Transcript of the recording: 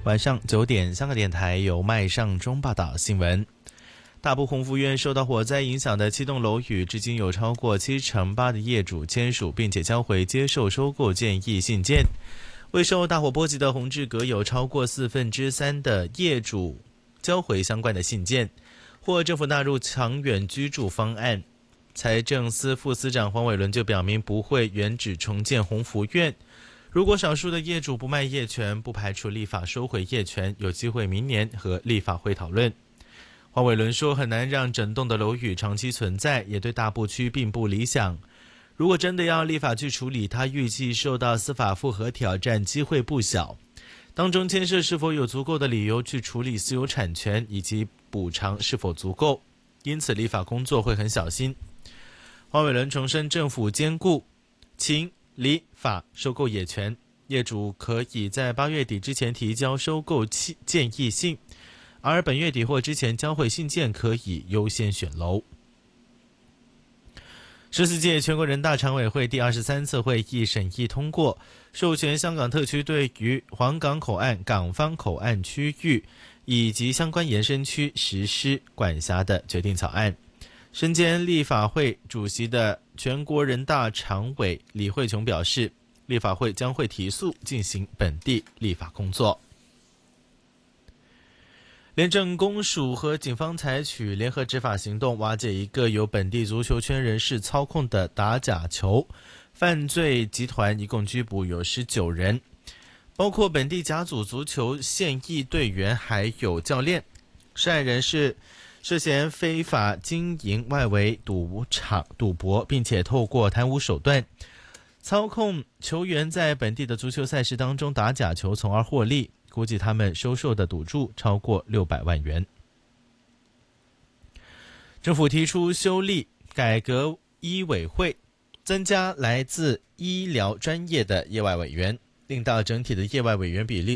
晚上9点，香港电台由麦尚中报道新闻。大埔鸿福苑受到火灾影响的7栋楼宇，至今有超过78%的业主签署并且交回接受收购建议信件。未受大火波及的宏志阁有超过3/4的业主交回相关的信件，或政府纳入长远居住方案。财政司副司长黄伟伦就表明不会原址重建鸿福苑。如果少数的业主不卖业权，不排除立法收回业权，有机会明年和立法会讨论。黄伟伦说，很难让整栋的楼宇长期存在，也对大埔区并不理想。如果真的要立法去处理，他预计受到司法复核挑战机会不小，当中牵涉是否有足够的理由去处理私有产权，以及补偿是否足够，因此立法工作会很小心。黄伟伦重申，政府兼顾情理法收购业权，业主可以在8月底之前提交收购建议信，而本月底或之前交回信件可以优先选楼。14届全国人大常委会第23次会议审议通过授权香港特区对于皇岗口岸、港方口岸区域以及相关延伸区实施管辖的决定草案。身兼立法会主席的全国人大常委李慧琼表示，立法会将会提速进行本地立法工作。廉政公署和警方采取联合执法行动，瓦解一个由本地足球圈人士操控的打假球犯罪集团，一共拘捕有19人，包括本地甲组足球现役队员还有教练。涉案人士涉嫌非法经营外围赌场赌博，并且透过贪污手段操控球员在本地的足球赛事当中打假球，从而获利。估计他们收受的赌注超过600万元。政府提出修例改革医委会，增加来自医疗专业的业外委员，令到整体的业外委员比例